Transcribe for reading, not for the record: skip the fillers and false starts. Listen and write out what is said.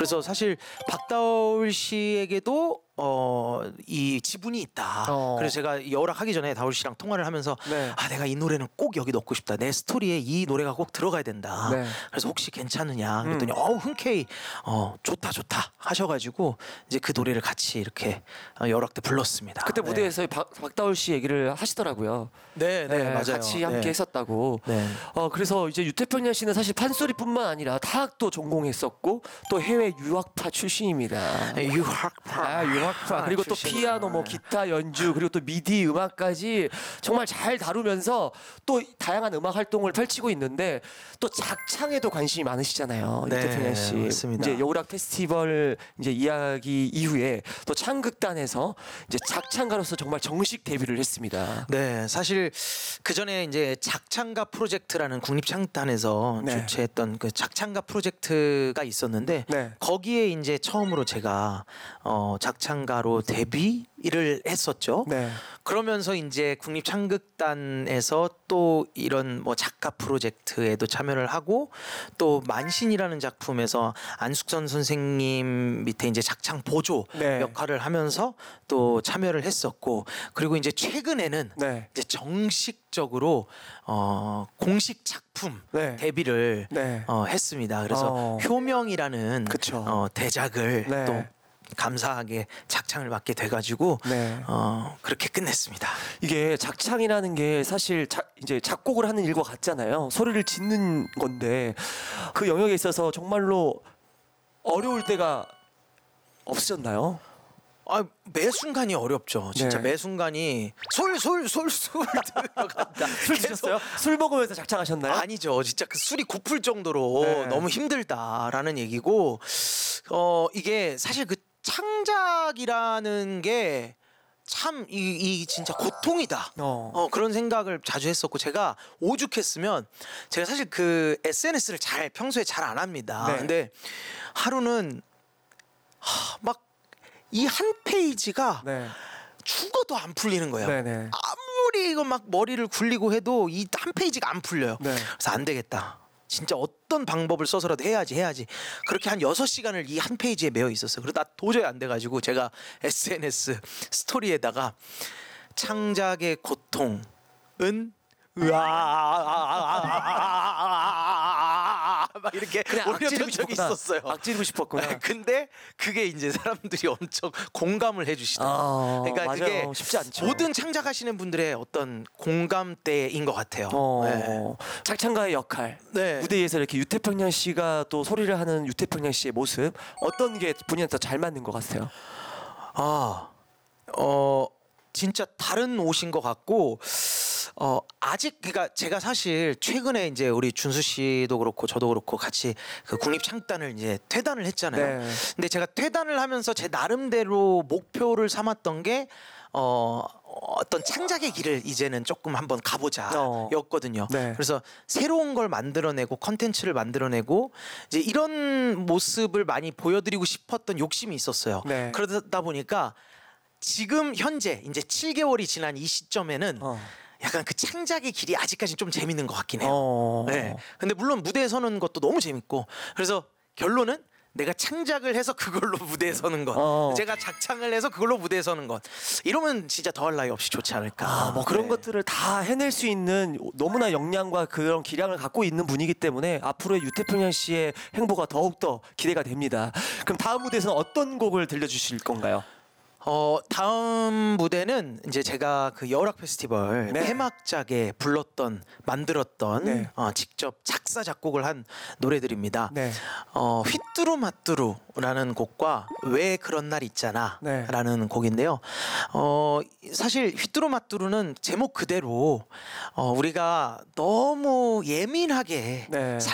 그래서 사실 박다울 씨에게도 이 지분이 있다. 그래서 제가 여락하기 전에 다울 씨랑 통화를 하면서 네. 아 내가 이 노래는 꼭 여기 넣고 싶다. 내 스토리에 이 노래가 꼭 들어가야 된다. 네. 그래서 혹시 괜찮으냐 그랬더니 흔쾌히 좋다 하셔가지고 이제 그 노래를 같이 이렇게 여락 때 불렀습니다. 그때 무대에서 박다울 씨 얘기를 하시더라고요. 네, 맞아요. 같이 함께 했었다고. 네. 그래서 이제 유태평양 씨는 사실 판소리뿐만 아니라 타악도 전공했었고 또 해외 유학파 출신입니다. 유학파. 유학파. 그리고 또 피아노, 뭐 기타 연주, 그리고 또 미디 음악까지 정말 잘 다루면서 또 다양한 음악 활동을 펼치고 있는데 또 작창에도 관심이 많으시잖아요. 네, 유태평양 씨. 맞습니다. 이제 여우락 페스티벌 이제 이야기 이후에 또 창극단에서 이제 작창가로서 정말 정식 데뷔를 했습니다. 네, 사실 그 전에 이제 작창가 프로젝트라는 국립창단에서 네. 주최했던 그 작창가 프로젝트가 있었는데 네. 거기에 이제 처음으로 제가 작창가로 데뷔를 했었죠. 네. 그러면서 이제 국립창극단에서 또 이런 뭐 작가 프로젝트에도 참여를 하고 또 만신이라는 작품에서 안숙선 선생님 밑에 이제 작창 보조 네. 역할을 하면서 또 참여를 했었고 그리고 이제 최근에는 네. 이제 정식적으로 공식 작품 네. 데뷔를 네. 했습니다. 그래서 효명이라는 그쵸. 대작을 네. 또 감사하게 작창을 맡게 돼가지고 네. 그렇게 끝냈습니다. 이게 작창이라는 게 사실 이제 작곡을 하는 일과 같잖아요. 소리를 짓는 건데 그 영역에 있어서 정말로 어려울 때가 없으셨나요? 매 순간이 어렵죠. 진짜 네. 매 순간이 솔 들어간다. 술 드셨어요? 술 먹으면서 작창하셨나요? 아니죠. 진짜 그 술이 고플 정도로 네. 너무 힘들다라는 얘기고 이게 사실 그 창작이라는 게 참 이 진짜 고통이다. 그런 생각을 자주 했었고 제가 오죽했으면 제가 사실 그 SNS를 평소에 잘 안 합니다. 네. 근데 하루는 막 이 한 페이지가 네. 죽어도 안 풀리는 거예요. 네네. 아무리 이거 막 머리를 굴리고 해도 이 한 페이지가 안 풀려요. 네. 그래서 안 되겠다. 진짜 어떤 방법을 써서라도 해야지. 그렇게 한 6시간을 이 한 페이지에 매여 있었어요. 그러다 도저히 안 돼가지고 제가 SNS 스토리에다가 창작의 고통은 막 이렇게 올려둔 적이 있었어요. 악지르고 싶었구나. 근데 그게 이제 사람들이 엄청 공감을 해주시더라고요. 그러니까 맞아요. 그게 쉽지 않죠. 모든 창작하시는 분들의 어떤 공감대인 것 같아요. 네. 작창가의 역할. 네. 무대 위에서 이렇게 유태평양 씨가 또 소리를 하는 유태평양 씨의 모습 어떤 게 본인한테 더 잘 맞는 것 같아요? 진짜 다른 옷인 것 같고 아직 그러니까 제가 사실 최근에 이제 우리 준수 씨도 그렇고 저도 그렇고 같이 그 국립창단을 이제 퇴단을 했잖아요. 네. 근데 제가 퇴단을 하면서 제 나름대로 목표를 삼았던 게 어떤 창작의 길을 이제는 조금 한번 가보자였거든요. 네. 그래서 새로운 걸 만들어내고 컨텐츠를 만들어내고 이제 이런 모습을 많이 보여드리고 싶었던 욕심이 있었어요. 네. 그러다 보니까 지금 현재 이제 7개월이 지난 이 시점에는 약간 그 창작의 길이 아직까지 좀 재밌는 것 같긴 해요. 네. 근데 물론 무대에 서는 것도 너무 재밌고 그래서 결론은 내가 창작을 해서 그걸로 무대에 서는 것, 제가 작창을 해서 그걸로 무대에 서는 것, 이러면 진짜 더할 나위 없이 좋지 않을까. 뭐 그런 것들을 다 해낼 수 있는 너무나 역량과 그런 기량을 갖고 있는 분이기 때문에 앞으로의 유태평양 씨의 행보가 더욱더 기대가 됩니다. 그럼 다음 무대에서는 어떤 곡을 들려주실 건가요? 다음 무대는 이제 제가 그 여우락 페스티벌 네. 폐막작에 만들었던 네. 직접 작사 작곡을 한 노래들입니다. 네. 휘뚜루마뚜루라는 곡과 왜 그런 날 있잖아 네. 라는 곡인데요. 사실 휘뚜루마뚜루는 제목 그대로 우리가 너무 예민하게 네.